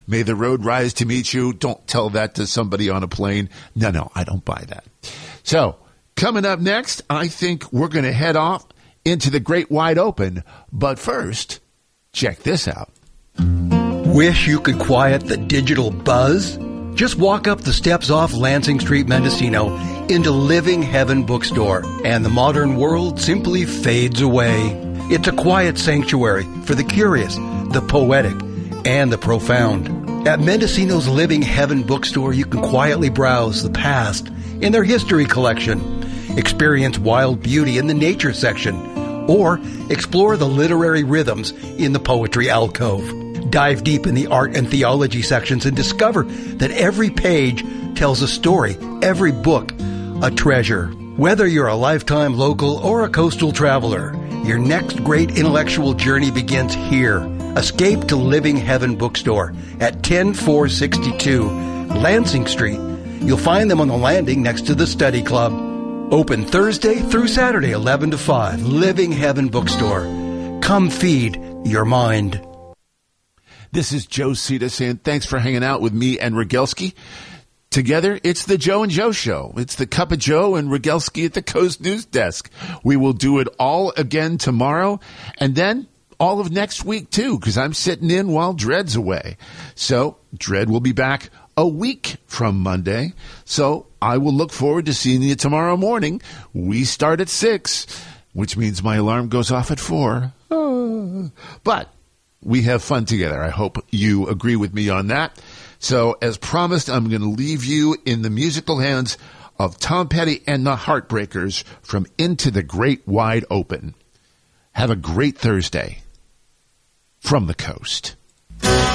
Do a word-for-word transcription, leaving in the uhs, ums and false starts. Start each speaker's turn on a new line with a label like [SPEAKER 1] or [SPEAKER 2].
[SPEAKER 1] May the road rise to meet you. Don't tell that to somebody on a plane. No, no, I don't buy that. So, coming up next, I think we're going to head off into the great wide open. But first, check this out.
[SPEAKER 2] Wish you could quiet the digital buzz? Just walk up the steps off Lansing Street, Mendocino, into Living Heaven Bookstore, and the modern world simply fades away. It's a quiet sanctuary for the curious, the poetic, and the profound. At Mendocino's Living Heaven Bookstore, you can quietly browse the past in their history collection, experience wild beauty in the nature section, or explore the literary rhythms in the poetry alcove. Dive deep in the art and theology sections and discover that every page tells a story, every book a treasure. Whether you're a lifetime local or a coastal traveler, your next great intellectual journey begins here. Escape to Living Heaven Bookstore at ten four sixty-two Lansing Street. You'll find them on the landing next to the Study Club. Open Thursday through Saturday, eleven to five. Living Heaven Bookstore. Come feed your mind.
[SPEAKER 1] This is Joe Cita saying thanks for hanging out with me and Rogelski. Together, it's the Joe and Joe Show. It's the Cup of Joe and Rogelski at the Coast News Desk. We will do it all again tomorrow, and then all of next week, too, because I'm sitting in while Dred's away. So, Dred will be back a week from Monday. So, I will look forward to seeing you tomorrow morning. We start at six, which means my alarm goes off at four. Oh. But we have fun together. I hope you agree with me on that. So, as promised, I'm going to leave you in the musical hands of Tom Petty and the Heartbreakers from Into the Great Wide Open. Have a great Thursday from the coast.